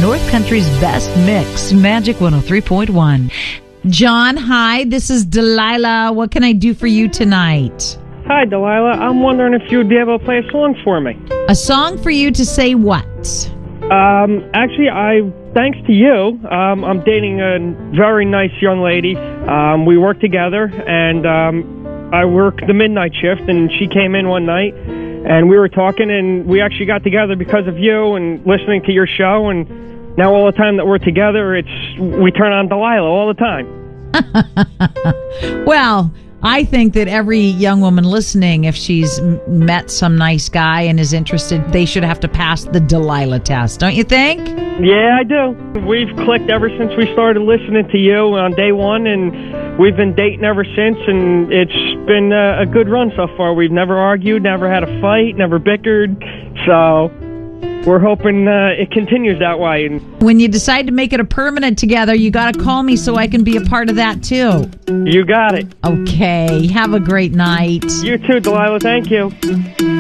North Country's best mix, Magic 103.1. John, hi, this is Delilah. What can I do for you tonight? Hi, Delilah. I'm wondering if you would be able to play a song for me. A song for you to say what? Actually, thanks to you, I'm dating a very nice young lady. We work together, and I work the midnight shift, and she came in one night, and we were talking, and we actually got together because of you and listening to your show, and now all the time that we're together, we turn on Delilah all the time. Well, I think that every young woman listening, if she's met some nice guy and is interested, they should have to pass the Delilah test, don't you think? Yeah, I do. We've clicked ever since we started listening to you on day one, and we've been dating ever since, and it's been a good run so far. We've never argued, never had a fight, never bickered, so we're hoping it continues that way. When you decide to make it a permanent together, you got to call me so I can be a part of that too. You got it. Okay, have a great night. You too, Delilah. Thank you.